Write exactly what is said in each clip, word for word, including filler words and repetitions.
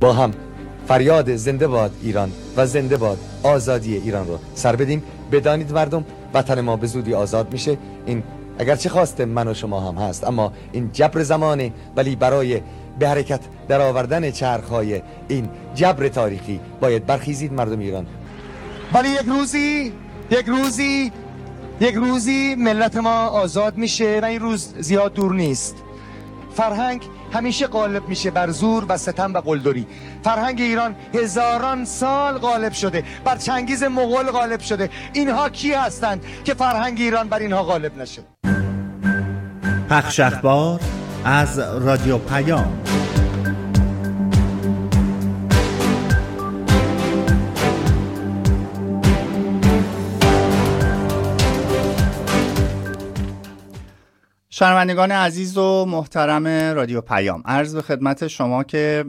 با هم فریاد زنده باد ایران و زنده باد آزادی ایران رو سر بدیم. بدانید مردم، وطن ما به زودی آزاد میشه. این اگرچه خواست من و شما هم هست، اما این جبر زمانه، ولی برای به حرکت در آوردن چرخهای این جبر تاریخی باید برخیزید مردم ایران. ولی یک روزی یک روزی یک روزی ملت ما آزاد میشه و این روز زیاد دور نیست. فرهنگ همیشه غالب میشه بر زور و ستم و قلدری. فرهنگ ایران هزاران سال غالب شده، بر چنگیز مغول غالب شده. اینها کی هستند که فرهنگ ایران بر اینها غالب نشه؟ پخش اخبار از رادیو پیام. شنوندگان عزیز و محترم رادیو پیام، عرض به خدمت شما که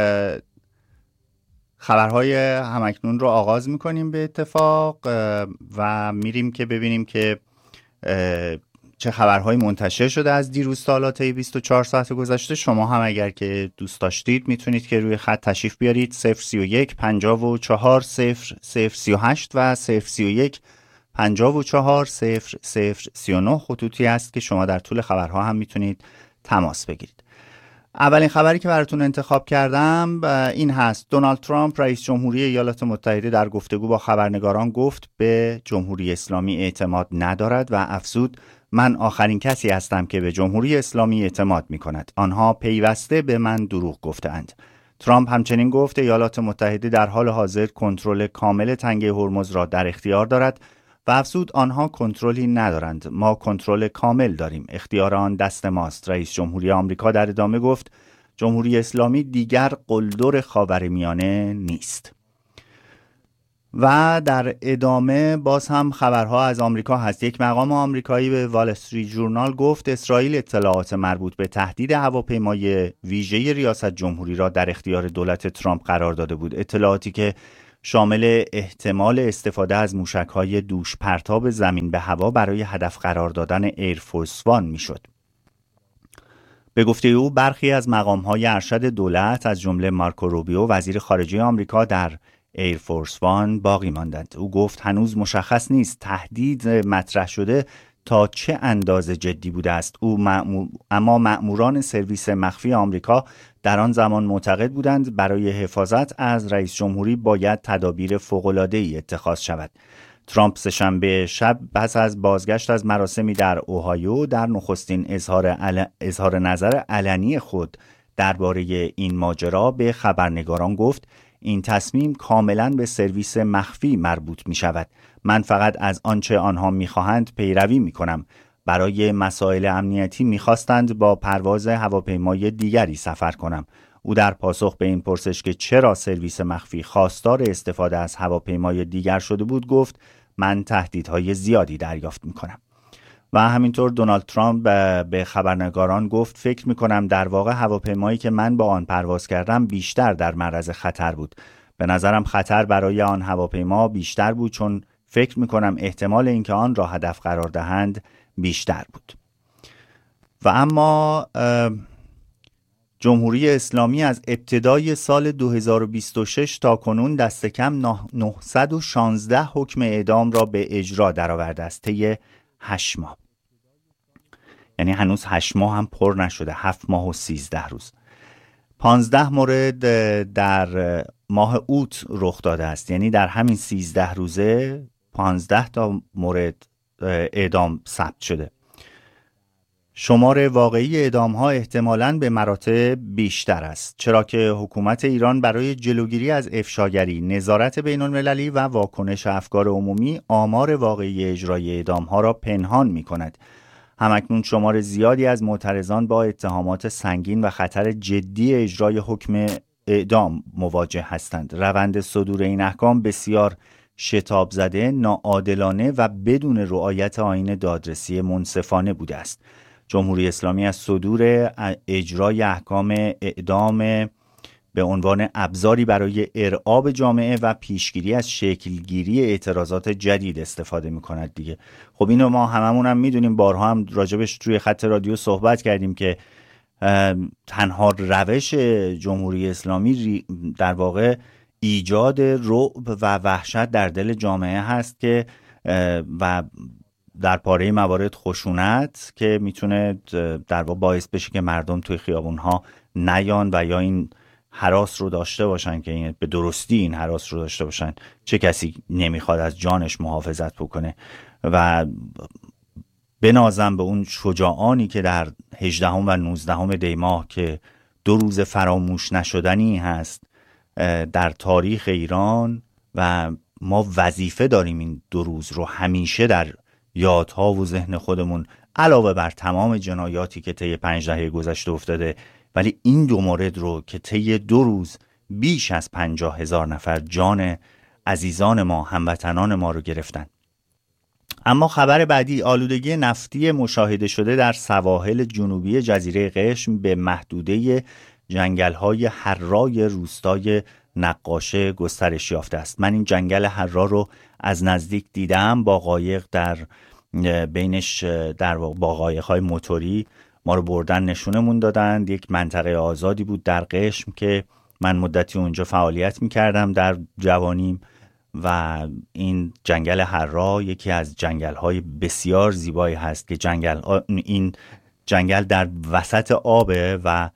خبرهای همکنون رو آغاز میکنیم به اتفاق و میریم که ببینیم که چه خبرهایی منتشر شده از دیروز تا حالا طی بیست و چهار ساعت گذشته. شما هم اگر که دوست داشتید میتونید که روی خط تشریف بیارید. صفر سی و یک پنجاه و چهار صفر صفر سی و هشت و صفر سی و یک پنجاه و چهار صفر صفر سی و نه خطوطی است که شما در طول خبرها هم میتونید تماس بگیرید. اولین خبری که براتون انتخاب کردم این هست: دونالد ترامپ رئیس جمهوری ایالات متحده در گفتگو با خبرنگاران گفت به جمهوری اسلامی اعتماد ندارد و افزود من آخرین کسی هستم که به جمهوری اسلامی اعتماد می کند. آنها پیوسته به من دروغ گفتند. ترامپ همچنین گفت ایالات متحده در حال حاضر کنترل کامل تنگه هرمز را در اختیار دارد و افزود آنها کنترلی ندارند، ما کنترل کامل داریم، اختیار آن دست ماست. رئیس جمهوری آمریکا در ادامه گفت جمهوری اسلامی دیگر قلدر خاورمیانه نیست. و در ادامه باز هم خبرها از آمریکا هست. یک مقام آمریکایی به وال استریت ژورنال گفت اسرائیل اطلاعات مربوط به تهدید هواپیمای ویژه ریاست جمهوری را در اختیار دولت ترامپ قرار داده بود. اطلاعاتی که شامل احتمال استفاده از موشک‌های دوش پرتاب زمین به هوا برای هدف قرار دادن ایرفورس وان میشد. به گفته او برخی از مقام‌های ارشد دولت از جمله مارکو روبیو وزیر خارجه آمریکا در ایرفورس وان باقی ماندند. او گفت هنوز مشخص نیست تهدید مطرح شده تا چه اندازه جدی بوده است. او مأمور... اما مأموران سرویس مخفی آمریکا در آن زمان معتقد بودند برای حفاظت از رئیس جمهوری باید تدابیر فوق‌العاده‌ای اتخاذ شود. ترامپ سه‌شنبه شب پس از بازگشت از مراسمی در اوهایو در نخستین اظهار, عل... اظهار نظر علنی خود درباره این ماجرا به خبرنگاران گفت این تصمیم کاملا به سرویس مخفی مربوط می شود. من فقط از آنچه آنها می خواهند پیروی می کنم. برای مسائل امنیتی می خواستند با پرواز هواپیمای دیگری سفر کنم. او در پاسخ به این پرسش که چرا سرویس مخفی خواستار استفاده از هواپیمای دیگر شده بود گفت من تهدیدهای زیادی دریافت می کنم. و همینطور دونالد ترامپ به خبرنگاران گفت فکر می کنم در واقع هواپیمایی که من با آن پرواز کردم بیشتر در معرض خطر بود. به نظرم خطر برای آن هواپیما بیشتر بود چون فکر می کنم احتمال اینکه آن را هدف قرار دهند بیشتر بود. و اما جمهوری اسلامی از ابتدای سال دو هزار و بیست و شش تا کنون دست کم نهصد و شانزده حکم اعدام را به اجرا درآورده است طی هشت ماه. یعنی هنوز هشت ماه هم پر نشده، هفت ماه و سیزده روز. پانزده مورد در ماه اوت رخ داده است، یعنی در همین سیزده روزه پانزده تا مورد اعدام ثبت شده. شمار واقعی اعدام‌ها احتمالاً به مراتب بیشتر است، چرا که حکومت ایران برای جلوگیری از افشاگری، نظارت بین‌المللی و واکنش افکار عمومی آمار واقعی اجرای اعدام‌ها را پنهان می‌کند. همکنون شمار زیادی از معترضان با اتهامات سنگین و خطر جدی اجرای حکم اعدام مواجه هستند. روند صدور این احکام بسیار شتاب زده، ناعادلانه و بدون رعایت آیین دادرسی منصفانه بوده است. جمهوری اسلامی از صدور اجرای احکام اعدام به عنوان ابزاری برای ارعاب جامعه و پیشگیری از شکلگیری اعتراضات جدید استفاده می‌کند دیگه. خب اینو ما هممون هم میدونیم، بارها هم راجبش توی خط رادیو صحبت کردیم که تنها روش جمهوری اسلامی در واقع ایجاد رعب و وحشت در دل جامعه هست که و در پاره موارد خشونت که میتونه در واقع باعث بشه که مردم توی خیابونها نیان و یا این هراس رو داشته باشن که این به درستی این هراس رو داشته باشن. چه کسی نمیخواد از جانش محافظت بکنه؟ و بنازم به اون شجاعانی که در هجدهم و نوزدهم دی ماه که دو روز فراموش نشدنی هست در تاریخ ایران و ما وظیفه داریم این دو روز رو همیشه در یادها و ذهن خودمون، علاوه بر تمام جنایاتی که طی پنج دهه گذشته افتاده، ولی این دو مورد رو که طی دو روز بیش از پنجاه هزار نفر جان عزیزان ما، هموطنان ما رو گرفتن. اما خبر بعدی، آلودگی نفتی مشاهده شده در سواحل جنوبی جزیره قشم به محدوده جنگل‌های حرای روستای نقاشه گسترش یافته است. من این جنگل حرا رو از نزدیک دیدم، با قایق در بینش در با قایق‌های موتوری ما رو بردن نشونمون دادن. یک منطقه آزادی بود در قشم که من مدتی اونجا فعالیت می‌کردم در جوانیم و این جنگل حرا یکی از جنگل‌های بسیار زیبایی هست که جنگل این جنگل در وسط آبه و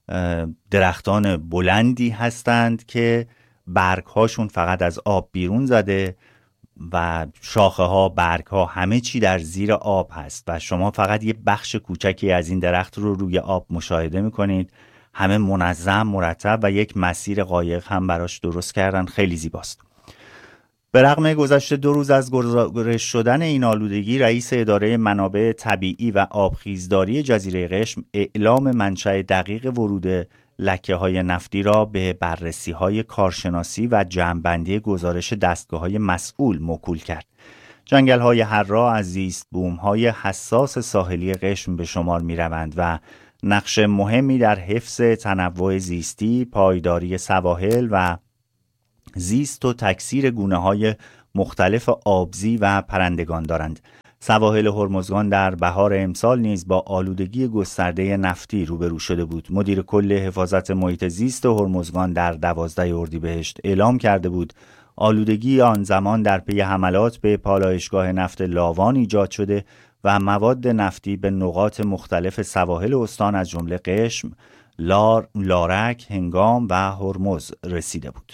درختان بلندی هستند که برگ‌هاشون فقط از آب بیرون زده و شاخه‌ها، برگ‌ها، همه چی در زیر آب هست و شما فقط یه بخش کوچکی از این درخت رو روی آب مشاهده می‌کنید. همه منظم، مرتب و یک مسیر قایق هم براش درست کردن، خیلی زیباست. به رغم گذشته دو روز از گزارش شدن این آلودگی، رئیس اداره منابع طبیعی و آبخیزداری جزیره قشم اعلام منشأ دقیق ورود لکه‌های نفتی را به بررسی‌های کارشناسی و جمع‌بندی گزارش دستگاه‌های مسئول موکول کرد. جنگل‌های حرا از زیست بوم‌های حساس ساحلی قشم به شمار می‌روند و نقش مهمی در حفظ تنوع زیستی، پایداری سواحل و زیست و تکثیر گونه‌های مختلف آبزی و پرندگان دارند. سواحل هرمزگان در بهار امسال نیز با آلودگی گسترده نفتی روبرو شده بود. مدیر کل حفاظت محیط زیست هرمزگان در دوازده اردیبهشت اعلام کرده بود آلودگی آن زمان در پی حملات به پالایشگاه نفت لاوان ایجاد شده و مواد نفتی به نقاط مختلف سواحل استان از جمله قشم، لار، لارک، هنگام و هرمز رسیده بود.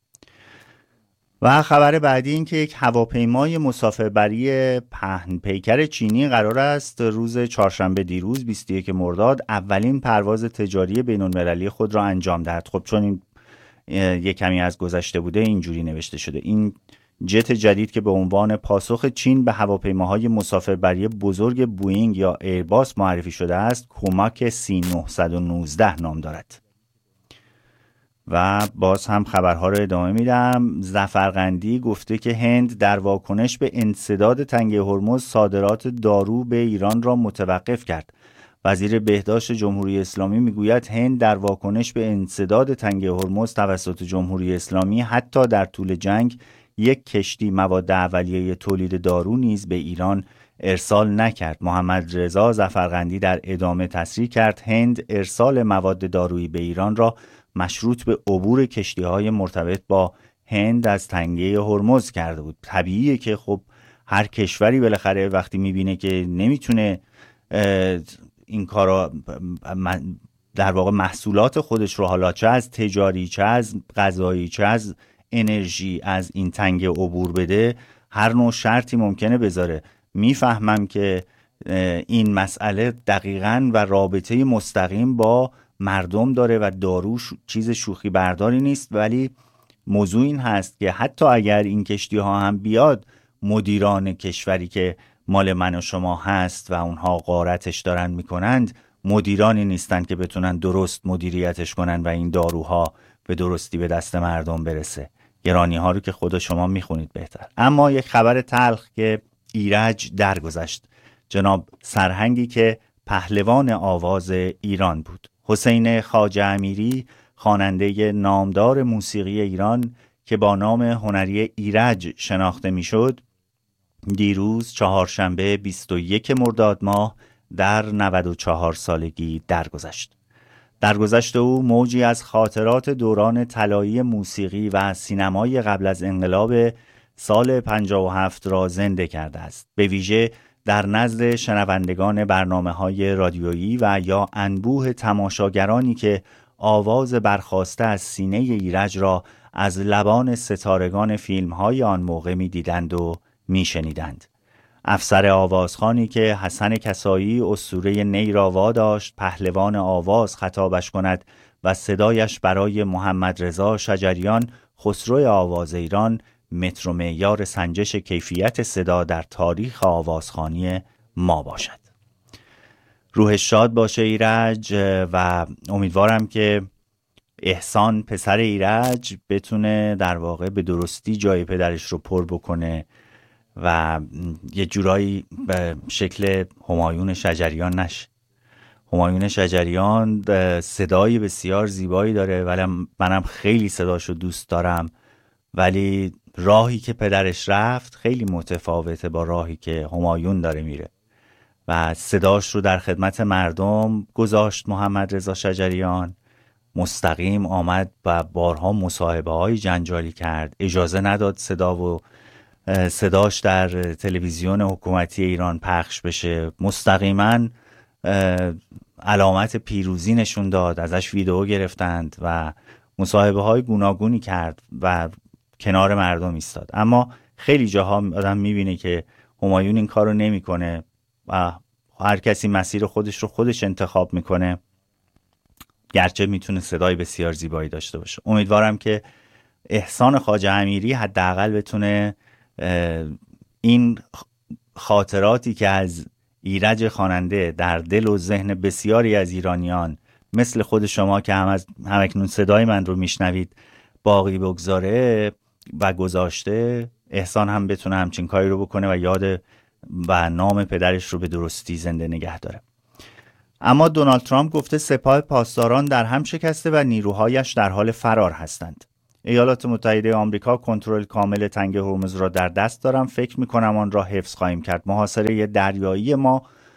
و خبر بعدی این که یک هواپیمای مسافربری پهن پیکر چینی قرار است روز چهارشنبه دیروز بیست و یکم مرداد اولین پرواز تجاری بین‌المللی خود را انجام دهد. خب چون این یک کمی از گذشته بوده اینجوری نوشته شده. این جت جدید که به عنوان پاسخ چین به هواپیماهای مسافربری بزرگ بوئینگ یا ایرباس معرفی شده است، کوماک سی نهصد و نوزده نام دارد. و باز هم خبرها رو ادامه میدم. ظفرقندی گفته که هند در واکنش به انسداد تنگه هرمز صادرات دارو به ایران را متوقف کرد. وزیر بهداشت جمهوری اسلامی میگوید هند در واکنش به انسداد تنگه هرمز توسط جمهوری اسلامی حتی در طول جنگ یک کشتی مواد اولیه تولید دارو نیز به ایران ارسال نکرد. محمد رضا ظفرقندی در ادامه تصریح کرد هند ارسال مواد دارویی به ایران را مشروط به عبور کشتی‌های مرتبط با هند از تنگه هرمز کرده بود. طبیعیه که خب هر کشوری بالاخره وقتی میبینه که نمیتونه این کارا در واقع محصولات خودش رو حالا چه از تجاری، چه از غذایی، چه از انرژی از این تنگه عبور بده، هر نوع شرطی ممکنه بذاره. میفهمم که این مسئله دقیقاً و رابطه مستقیم با مردم داره و دارو چیز شوخی برداری نیست، ولی موضوع این هست که حتی اگر این کشتی ها هم بیاد، مدیران کشوری که مال من و شما هست و اونها غارتش دارن میکنند، مدیرانی نیستن که بتونن درست مدیریتش کنن و این داروها به درستی به دست مردم برسه. گرانی ها رو که خود شما میخونید بهتر. اما یک خبر تلخ که ایرج درگذشت. جناب سرهنگی که پهلوان آواز ایران بود، حسین خواجه امیری، خواننده نامدار موسیقی ایران که با نام هنری ایرج شناخته میشد، دیروز چهارشنبه بیست و یکم مرداد ماه در نود و چهار سالگی درگذشت. درگذشت او موجی از خاطرات دوران طلایی موسیقی و سینمای قبل از انقلاب سال پنجاه و هفت را زنده کرده است، به ویژه در نزد شنوندگان برنامه‌های رادیویی و یا انبوه تماشاگرانی که آواز برخاسته از سینه ایرج را از لبان ستارگان فیلم‌های آن موقع می‌دیدند و می‌شنیدند. افسر آوازخوانی که حسن کسایی اسطوره نی را واداشت پهلوان آواز خطابش کند و صدایش برای محمد رضا شجریان خسرو آواز ایران متر و معیار سنجش کیفیت صدا در تاریخ آوازخوانی ما باشد. روحش شاد باشه ایرج و امیدوارم که احسان پسر ایرج بتونه در واقع به درستی جای پدرش رو پر بکنه و یه جورایی به شکل همایون شجریان نشه. همایون شجریان صدای بسیار زیبایی داره ولی منم خیلی صداشو دوست دارم، ولی راهی که پدرش رفت خیلی متفاوته با راهی که همایون داره میره و صداش رو در خدمت مردم گذاشت. محمد رضا شجریان مستقیم آمد و بارها مصاحبه های جنجالی کرد، اجازه نداد صدا و صداش در تلویزیون حکومتی ایران پخش بشه، مستقیما علامت پیروزی نشون داد، ازش ویدئو گرفتند و مصاحبه های گوناگونی کرد و کنار مردم ایستاد. اما خیلی جاها آدم میبینه که همایون این کارو نمیکنه و هر کسی مسیر خودش رو خودش انتخاب میکنه، گرچه میتونه صدای بسیار زیبایی داشته باشه. امیدوارم که احسان خواجه امیری حداقل بتونه این خاطراتی که از ایرج خواننده در دل و ذهن بسیاری از ایرانیان مثل خود شما که هم از همکنون صدای من رو میشنوید باقی بگذاره و گذاشته، احسان هم بتونه همچین کاری رو بکنه و یاد و نام پدرش رو به درستی زنده نگه داره. اما دونالد ترامپ گفته سپاه پاسداران در هم شکسته و نیروهایش در حال فرار هستند. ایالات متحده آمریکا کنترل کامل تنگه هرمز را در دست دارم، فکر میکنم آن را حفظ خواهیم کرد. محاصره دریایی ما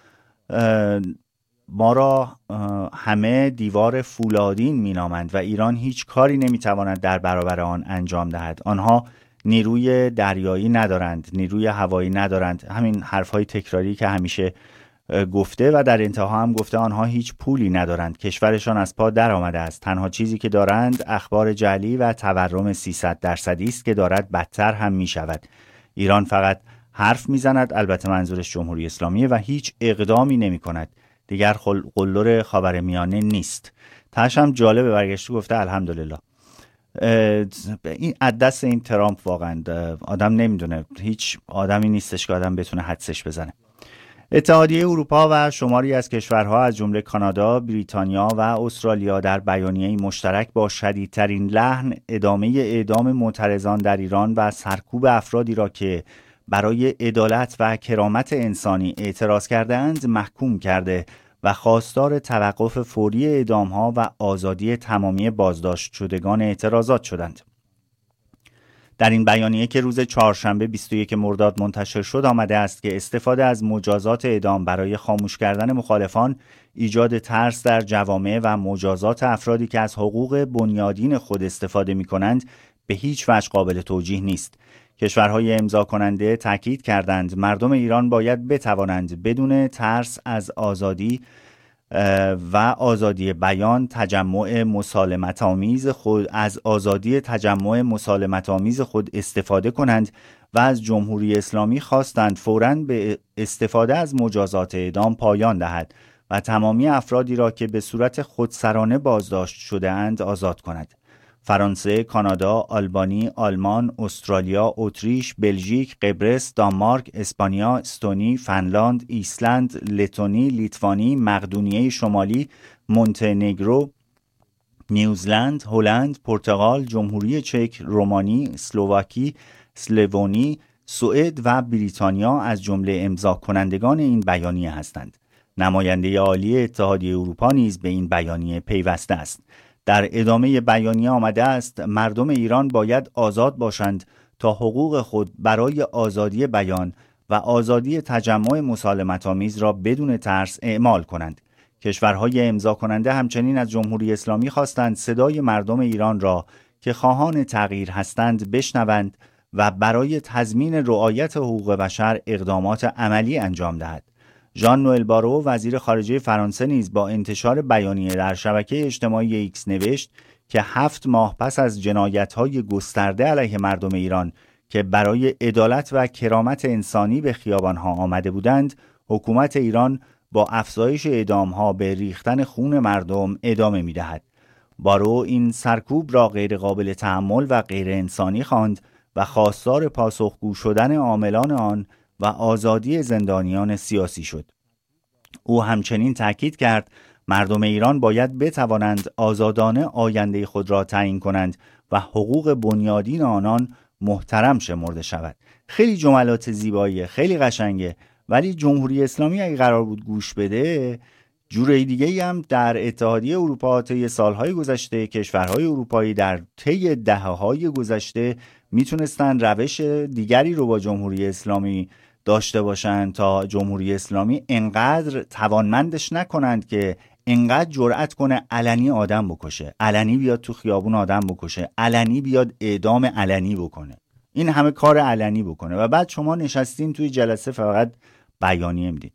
ما را همه دیوار فولادین مینامند و ایران هیچ کاری نمیتواند در برابر آن انجام دهد. آنها نیروی دریایی ندارند، نیروی هوایی ندارند، همین حرفهای تکراری که همیشه گفته و در انتها هم گفته آنها هیچ پولی ندارند، کشورشان از پا در آمده است، تنها چیزی که دارند اخبار جعلی و تورم سیصد درصدی است که دارد بدتر هم می شود. ایران فقط حرف می زند، البته منظورش جمهوری اسلامیه، و هیچ اقدامی نمی کند. دیگر قلدر خاورمیانه نیست. تاش هم جالبه برگشته گفته الحمدلله. این دست این ترامپ واقعا آدم نمیدونه، هیچ آدمی نیستش که آدم بتونه حدسش بزنه. اتحادیه اروپا و شماری از کشورها از جمله کانادا، بریتانیا و استرالیا در بیانیه‌ای مشترک با شدیدترین لحن ادامه اعدام معترضان در ایران و سرکوب افرادی را که برای عدالت و کرامت انسانی اعتراض کردند محکوم کرده و خواستار توقف فوری اعدام‌ها و آزادی تمامی بازداشت شدگان اعتراضات شدند. در این بیانیه که روز چهارشنبه بیست و یکم مرداد منتشر شد آمده است که استفاده از مجازات اعدام برای خاموش کردن مخالفان، ایجاد ترس در جوامع و مجازات افرادی که از حقوق بنیادین خود استفاده می‌کنند به هیچ وجه قابل توجیه نیست. کشورهای امضا کننده تاکید کردند مردم ایران باید بتوانند بدون ترس از آزادی و آزادی بیان تجمع مسالمت آمیز خود از آزادی تجمع مسالمت آمیز خود استفاده کنند و از جمهوری اسلامی خواستند فوراً به استفاده از مجازات اعدام پایان دهد و تمامی افرادی را که به صورت خودسرانه بازداشت شده اند آزاد کند. فرانسه، کانادا، آلبانی، آلمان، استرالیا، اتریش، بلژیک، قبرس، دانمارک، اسپانیا، استونی، فنلاند، ایسلند، لتونی، لیتوانی، مقدونیه شمالی، مونتهنگرو، نیوزلند، هلند، پرتغال، جمهوری چک، رومانی، اسلواکی، اسلوونی، سوئد و بریتانیا از جمله امضا کنندگان این بیانیه هستند. نماینده عالی اتحادیه اروپا نیز به این بیانیه پیوسته است. در ادامه بیانیه آمده است مردم ایران باید آزاد باشند تا حقوق خود برای آزادی بیان و آزادی تجمع مسالمت‌آمیز را بدون ترس اعمال کنند. کشورهای امضا کننده همچنین از جمهوری اسلامی خواستند صدای مردم ایران را که خواهان تغییر هستند بشنوند و برای تضمین رعایت حقوق بشر اقدامات عملی انجام دهد. ژان نوئل بارو وزیر خارجه فرانسه نیز با انتشار بیانیه در شبکه اجتماعی ایکس نوشت که هفت ماه پس از جنایت‌های گسترده علیه مردم ایران که برای عدالت و کرامت انسانی به خیابان‌ها آمده بودند، حکومت ایران با افزایش اعدام‌ها به ریختن خون مردم ادامه می‌دهد. بارو این سرکوب را غیر قابل تحمل و غیر انسانی خواند و خواستار پاسخگو شدن عاملان آن و آزادی زندانیان سیاسی شد. او همچنین تاکید کرد مردم ایران باید بتوانند آزادانه آینده خود را تعیین کنند و حقوق بنیادین آنان محترم شمرده شود. خیلی جملات زیباییه، خیلی قشنگه، ولی جمهوری اسلامی اگه قرار بود گوش بده، جوره دیگه هم در اتحادیه اروپا طی سالهای گذشته، کشورهای اروپایی در طی دهه‌های گذشته میتونستن روش دیگری رو با جمهوری اسلامی داشته باشند تا جمهوری اسلامی انقدر توانمندش نکنند که انقدر جرأت کنه علنی آدم بکشه، علنی بیاد تو خیابون آدم بکشه، علنی بیاد اعدام علنی بکنه، این همه کار علنی بکنه و بعد شما نشستین توی جلسه فقط بیانیه میدین.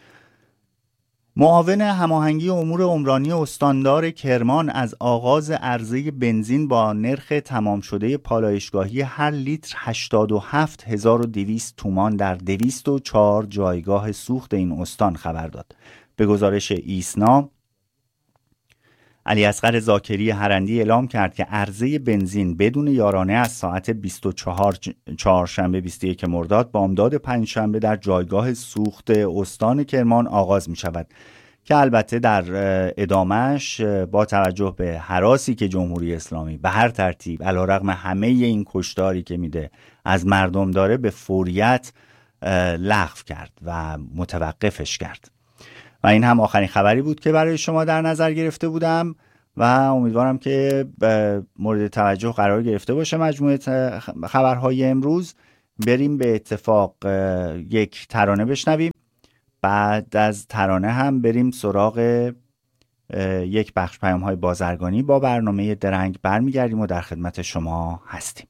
معاون هماهنگی امور عمرانی استاندار کرمان از آغاز عرضه بنزین با نرخ تمام شده پالایشگاهی هر لیتر هشتاد و هفت هزار و دویست تومان در دویست و چهار جایگاه سوخت این استان خبر داد. به گزارش ایسنا، علی اصغر ذاکری هرندی اعلام کرد که عرضه بنزین بدون یارانه از ساعت بیست و چهار چهارشنبه بیست و یک مرداد بامداد پنجشنبه در جایگاه سوخت استان کرمان آغاز می شود که البته در ادامهش با توجه به هراسی که جمهوری اسلامی به هر ترتیب علیرغم همه این کشتاری که میده از مردم داره به فوریت لغو کرد و متوقفش کرد. و این هم آخرین خبری بود که برای شما در نظر گرفته بودم و امیدوارم که مورد توجه قرار گرفته باشه مجموعه خبرهای امروز. بریم به اتفاق یک ترانه بشنویم، بعد از ترانه هم بریم سراغ یک بخش پیام‌های بازرگانی با برنامه درنگ برمیگردیم و در خدمت شما هستیم.